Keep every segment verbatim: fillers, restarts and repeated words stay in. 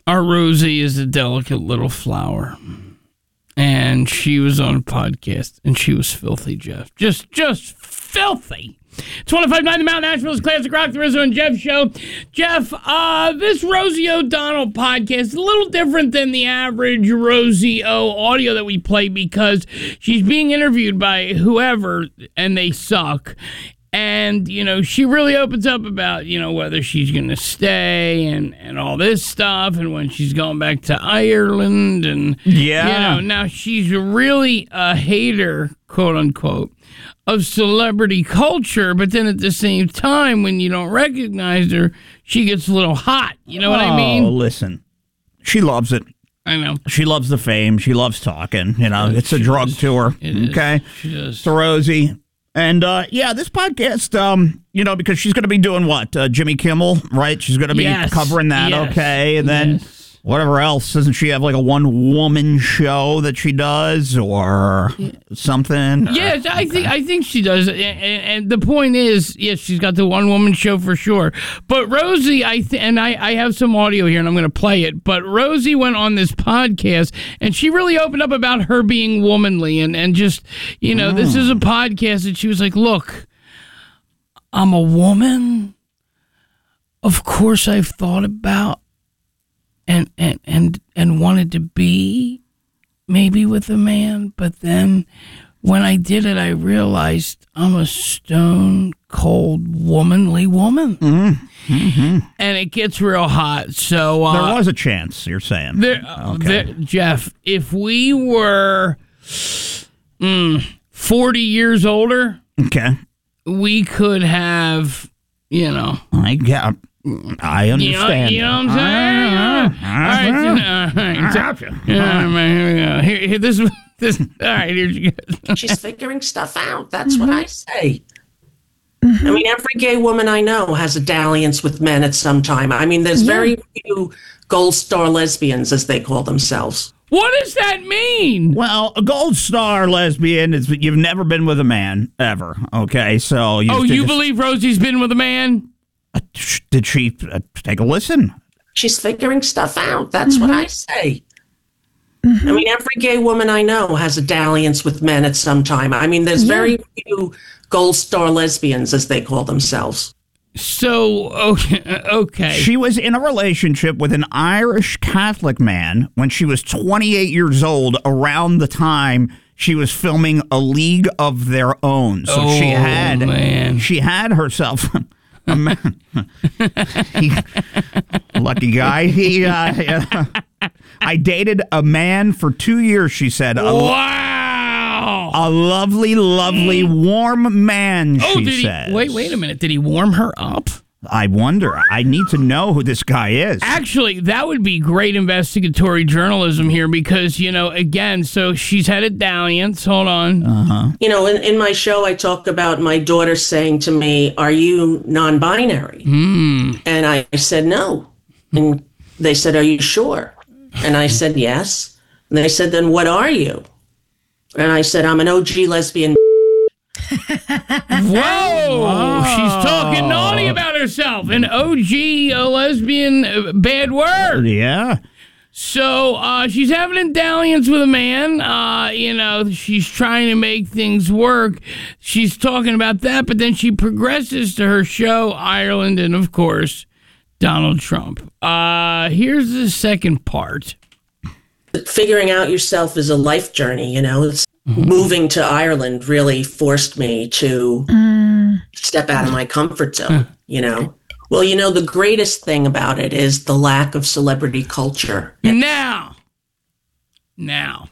Our Rosie is a delicate little flower. And she was on a podcast, and she was filthy, Jeff. Just, just filthy. It's one oh five point nine The Mountain, Nashville's Classic Rock, the Rizzo and Jeff show. Jeff, uh, this Rosie O'Donnell podcast is a little different than the average Rosie O audio that we play because she's being interviewed by whoever, and they suck. And, you know, she really opens up about, you know, whether she's going to stay and, and all this stuff and when she's going back to Ireland. And, yeah. you know, now she's really a hater, quote unquote, of celebrity culture. But then at the same time, when you don't recognize her, she gets a little hot. You know what oh, I mean? Oh, listen. She loves it. I know. She loves the fame. She loves talking. You know, it's a drug does. to her. It okay? Is. She does. So, Rosie. And, uh, yeah, this podcast, um, you know, because she's going to be doing what? Uh, Jimmy Kimmel, right? She's going to be yes. covering that, yes. okay? And then yes. whatever else. Doesn't she have like a one-woman show that she does or yeah. something? Yes, or, I okay. think I think she does. And, and the point is, yes, she's got the one-woman show for sure. But Rosie, I th- and I, I have some audio here, and I'm going to play it. But Rosie went on this podcast, and she really opened up about her being womanly. And, and just, you know, oh. this is a podcast, and she was like, look, I'm a woman. Of course I've thought about and and and and wanted to be maybe with a man, but then when I did it, I realized I'm a stone cold womanly woman. Mm-hmm. Mm-hmm. And it gets real hot. So uh, there was a chance, you're saying. There, okay. there, Jeff, if we were mm, forty years older, okay, we could have, you know. I get I understand. You know, you know what I'm saying? All right, all right. Yeah, man, here we go. Here, here, this, this. All right, here you go. She's figuring stuff out. That's mm-hmm. what I say. Mm-hmm. I mean, every gay woman I know has a dalliance with men at some time. I mean, there's yeah. very few gold star lesbians, as they call themselves. What does that mean? Well, a gold star lesbian is you've never been with a man ever. Okay, so you oh, you just, believe Rosie's been with a man? Uh, did she uh, take a listen? She's figuring stuff out. That's mm-hmm. what I say. Mm-hmm. I mean, every gay woman I know has a dalliance with men at some time. I mean, there's yeah. very few gold star lesbians, as they call themselves. So, okay, okay. She was in a relationship with an Irish Catholic man when she was twenty-eight years old, around the time she was filming A League of Their Own. So oh, she had man. she had herself a man. he, lucky guy. He uh, I dated a man for two years, she said. A, wow. A lovely, lovely, warm man, oh, she did says. He, wait, wait a minute. Did he warm her up? I wonder. I need to know who this guy is. Actually, that would be great investigatory journalism here because, you know, again, so she's had a dalliance. Hold on. Uh-huh. You know, in, in my show, I talk about my daughter saying to me, are you non-binary? Mm. And I said, no. And they said, are you sure? And I said, yes. And they said, then what are you? And I said, I'm an O G lesbian. Whoa! Whoa. She's talking naughty about herself. An O G a lesbian, uh, bad word. Yeah. So uh, she's having a dalliance with a man. Uh, you know, she's trying to make things work. She's talking about that, but then she progresses to her show, Ireland, and of course, Donald Trump. Uh, here's the second part. Figuring out yourself is a life journey, you know. It's mm-hmm. moving to Ireland really forced me to mm. step out of my comfort zone, you know. Well, you know, the greatest thing about it is the lack of celebrity culture. Now, now,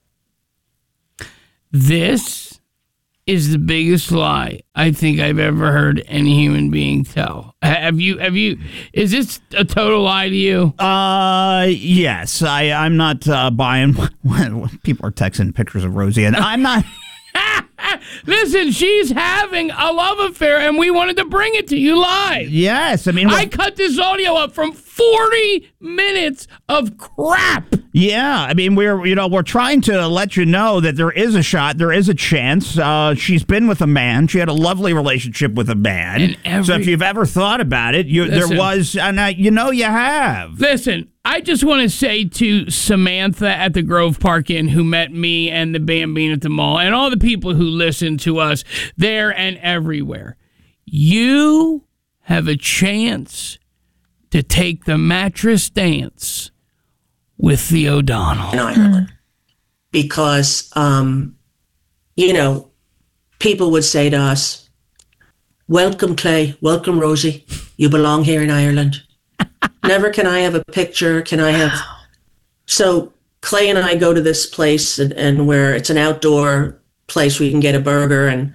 this is the biggest lie I think I've ever heard any human being tell. Have you, have you, is this a total lie to you? Uh, yes. I, I'm not uh, buying when people are texting pictures of Rosie, and I'm not. Listen, she's having a love affair, and we wanted to bring it to you live. Yes, I mean, I cut this audio up from forty minutes of crap. Yeah, I mean, we're you know we're trying to let you know that there is a shot, there is a chance. Uh, she's been with a man. She had a lovely relationship with a man. And every, so if you've ever thought about it, you, listen, there was, and uh, you know you have. Listen, I just want to say to Samantha at the Grove Park Inn, who met me and the Bambino at the mall, and all the people who listen to us there and everywhere, you have a chance to take the mattress dance with the O'Donnell. In Ireland. Because, um, you know, people would say to us, welcome, Clay. Welcome, Rosie. You belong here in Ireland. Never can I have a picture. Can I have... So Clay and I go to this place and, and where it's an outdoor place where you can get a burger and...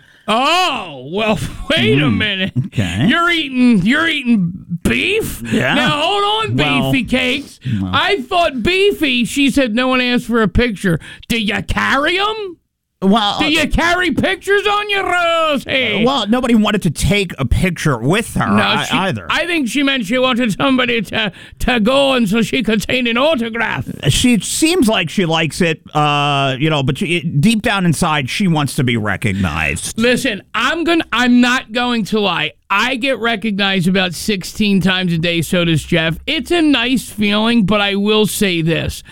Oh, well, wait mm, a minute. Okay. You're eating you're eating beef? Yeah. Now, hold on, well, Beefy Cakes. Well. I thought Beefy, she said no one asked for a picture. Do you carry them? Well, Do you carry pictures on your Rosie? Well, nobody wanted to take a picture with her no, I, she, either. I think she meant she wanted somebody to, to go and so she could sign an autograph. She seems like she likes it, uh, you know, but she, deep down inside, she wants to be recognized. Listen, I'm gonna. I'm not going to lie. I get recognized about sixteen times a day. So does Jeff. It's a nice feeling, but I will say this.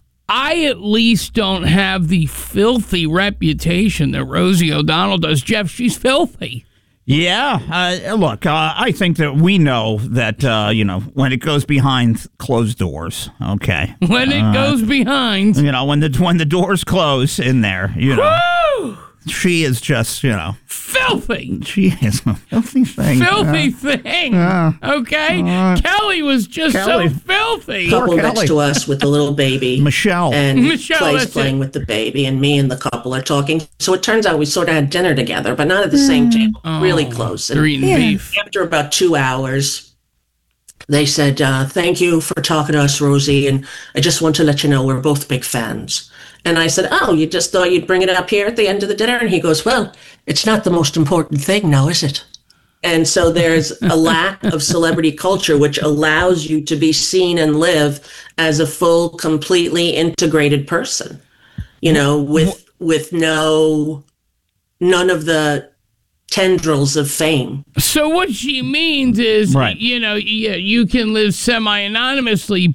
I at least don't have the filthy reputation that Rosie O'Donnell does. Jeff, she's filthy. Yeah. Uh, look, uh, I think that we know that, uh, you know, when it goes behind closed doors, okay. When it uh, goes behind. You know, when the when the doors close in there, you know. Woo! She is just, you know. Filthy. She is a filthy thing. Filthy uh, thing. Uh, okay? Uh, Kelly was just Kelly. so filthy. Couple Poor next Kelly. to us with the little baby. Michelle. And Michelle, Clay's that's playing it. with the baby, and me and the couple are talking. So it turns out we sort of had dinner together, but not at the same table, Oh, really close. They're And eating Yeah. beef. after about two hours, they said, uh, thank you for talking to us, Rosie, and I just want to let you know we're both big fans. And I said, oh, you just thought you'd bring it up here at the end of the dinner? And he goes, well, it's not the most important thing now, is it? And so there's a lack of celebrity culture, which allows you to be seen and live as a full, completely integrated person, you know, with with no, none of the tendrils of fame. So what she means is, Right. you know, yeah, you can live semi-anonymously,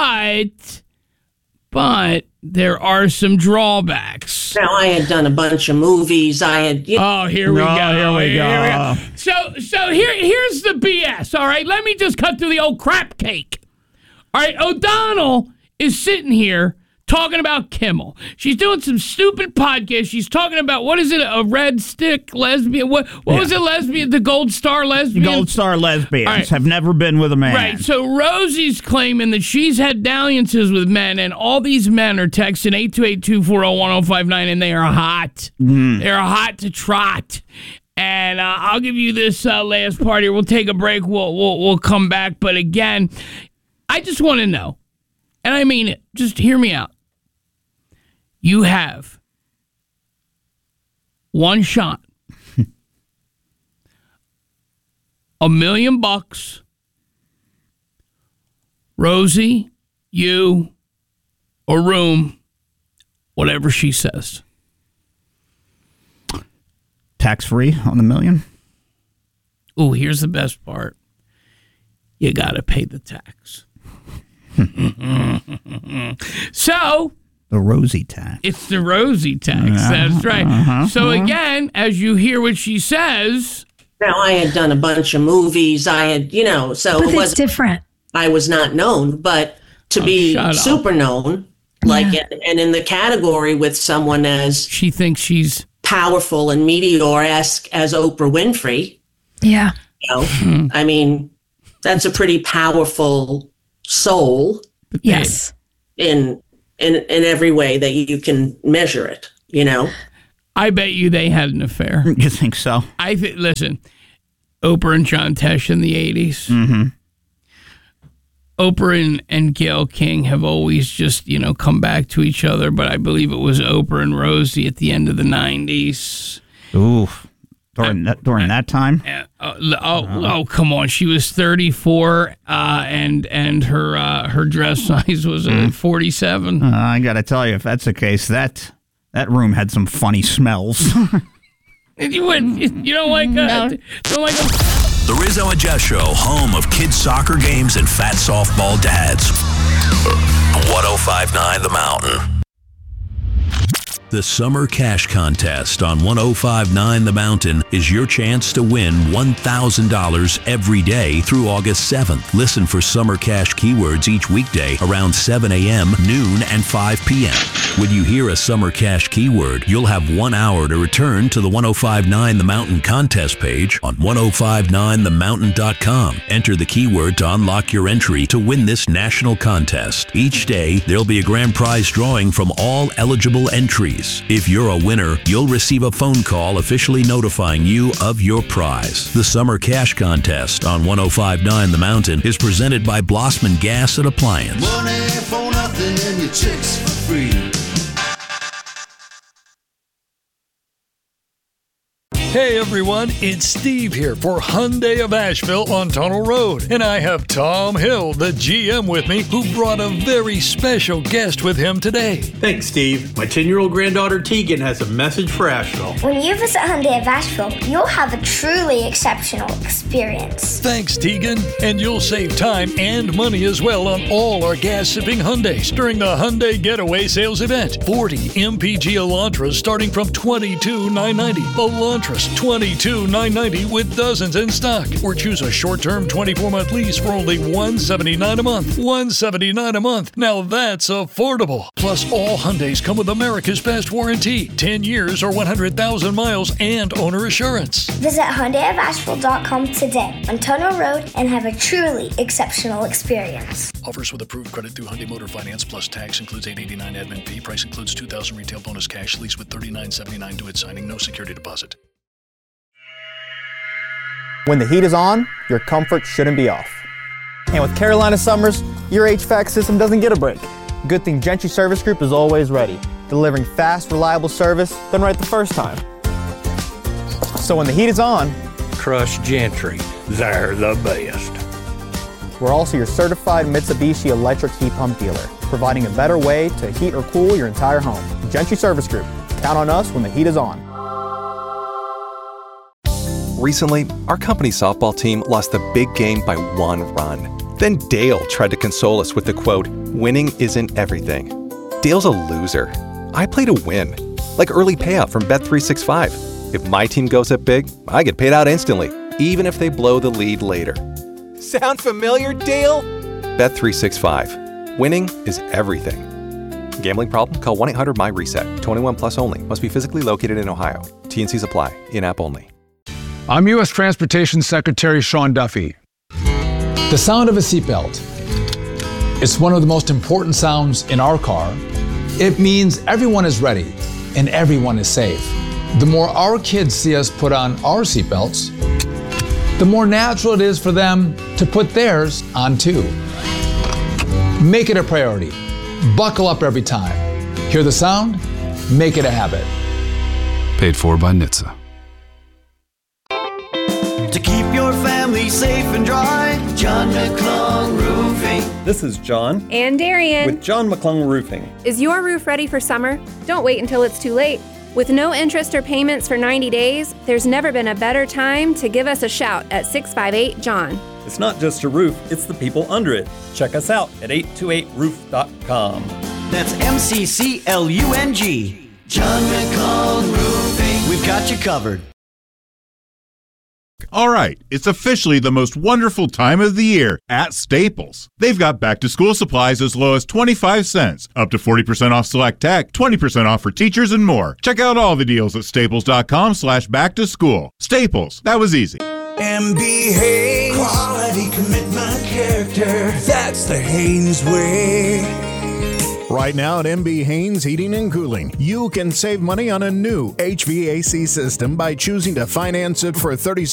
but, but there are some drawbacks. Now, I had done a bunch of movies. I had, you know, Oh, here we Oh, go. here we go. So, so here, here's the B S. All right, let me just cut through the old crap cake. All right, O'Donnell is sitting here talking about Kimmel. She's doing some stupid podcast. She's talking about, what is it, a red stick lesbian? What what Yeah. was it, lesbian? The Gold Star lesbian? Gold Star lesbians All right. have never been with a man. Right, so Rosie's claiming that she's had dalliances with men, and all these men are texting eight two eight, two four zero, one zero five nine, and they are hot. They're hot to trot. And uh, I'll give you this uh, last part here. We'll take a break. We'll, we'll, we'll come back. But again, I just want to know, and I mean it, just hear me out. You have one shot, a million bucks. Rosie, you, a room, whatever she says. Tax free on the million? Oh, here's the best part. You got to pay the tax. So, The Rosie tax. it's the Rosie tax. That's right. uh-huh, So, uh-huh. again, as you hear what she says, now I had done a bunch of movies. I had, you know, so But it it's was different. I was not known, but to be shut up. super known, like, and, and in the category with someone as she thinks she's powerful and meteor-esque as Oprah Winfrey, Yeah. you know, I mean, that's a pretty powerful soul Yes. in in in every way that you can measure it, you know. I bet you they had an affair. You think so? I think, listen, Oprah and John Tesh in the eighties. Mm-hmm. Oprah and, and Gayle King have always just, you know, come back to each other, but I believe it was Oprah and Rosie at the end of the nineties. Ooh. During that, during that time? Uh, oh, oh, oh, come on. She was thirty-four, uh, and and her uh, her dress size was uh, forty-seven. Uh, I got to tell you, if that's the case, that that room had some funny smells. You wouldn't, you don't like uh, don't like a The Rizzo and Jess Show, home of kids' soccer games and fat softball dads. one oh five point nine The Mountain. The Summer Cash Contest on one oh five point nine The Mountain is your chance to win one thousand dollars every day through August seventh. Listen for Summer Cash keywords each weekday around seven a.m., noon, and five p.m. When you hear a Summer Cash keyword, you'll have one hour to return to the one oh five point nine The Mountain contest page on ten fifty-nine the mountain dot com. Enter the keyword to unlock your entry to win this national contest. Each day, there'll be a grand prize drawing from all eligible entries. If you're a winner, you'll receive a phone call officially notifying you of your prize. The Summer Cash Contest on ten fifty-nine The Mountain is presented by Blossman Gas and Appliance. Money for nothing and your chicks for free. Hey everyone, it's Steve here for Hyundai of Asheville on Tunnel Road. And I have Tom Hill, the G M, with me, who brought a very special guest with him today. Thanks, Steve. My ten-year-old granddaughter Tegan has a message for Asheville. When you visit Hyundai of Asheville, you'll have a truly exceptional experience. Thanks, Tegan. And you'll save time and money as well on all our gas-sipping Hyundais during the Hyundai Getaway Sales Event. forty M P G Elantras starting from twenty-two thousand nine hundred ninety dollars. Elantras twenty-two thousand nine hundred ninety with dozens in stock. Or choose a short-term twenty-four month lease for only one hundred seventy-nine dollars a month. one hundred seventy-nine dollars a month. Now that's affordable. Plus, all Hyundais come with America's best warranty. ten years or one hundred thousand miles and owner assurance. Visit Hyundai of Asheville dot com today on Tunnel Road and have a truly exceptional experience. Offers with approved credit through Hyundai Motor Finance plus tax includes eight hundred eighty-nine dollars admin fee. Price includes two thousand dollars retail bonus cash lease with thirty-nine seventy-nine due at signing. No security deposit. When the heat is on, your comfort shouldn't be off. And with Carolina summers, your H V A C system doesn't get a break. Good thing Gentry Service Group is always ready, delivering fast, reliable service done right the first time. So when the heat is on, trust Gentry. They're the best. We're also your certified Mitsubishi electric heat pump dealer, providing a better way to heat or cool your entire home. Gentry Service Group. Count on us when the heat is on. Recently, our company softball team lost the big game by one run. Then Dale tried to console us with the quote, "Winning isn't everything." Dale's a loser. I play to win, like early payout from Bet three sixty-five. If my team goes up big, I get paid out instantly, even if they blow the lead later. Sound familiar, Dale? Bet three sixty-five. Winning is everything. Gambling problem? Call one eight hundred M Y reset. twenty-one plus only. Must be physically located in Ohio. T and Cs apply. In-app only. I'm U S Transportation Secretary Sean Duffy. The sound of a seatbelt. It's one of the most important sounds in our car. It means everyone is ready and everyone is safe. The more our kids see us put on our seatbelts, the more natural it is for them to put theirs on too. Make it a priority. Buckle up every time. Hear the sound? Make it a habit. Paid for by N H T S A. To keep your family safe and dry, John McClung Roofing. This is John. And Darian. With John McClung Roofing. Is your roof ready for summer? Don't wait until it's too late. With no interest or payments for ninety days, there's never been a better time to give us a shout at six five eight John. It's not just a roof, it's the people under it. Check us out at eight two eight roof dot com. That's M C C L U N G. John McClung Roofing. We've got you covered. All right, it's officially the most wonderful time of the year at Staples. They've got back-to-school supplies as low as twenty-five cents, up to forty percent off select tech, twenty percent off for teachers, and more. Check out all the deals at staples.com slash back-to-school. Staples, that was easy. M B Haynes. Quality, commitment, character. That's the Haynes way. Right now at M B Haynes Heating and Cooling, you can save money on a new H V A C system by choosing to finance it for thirty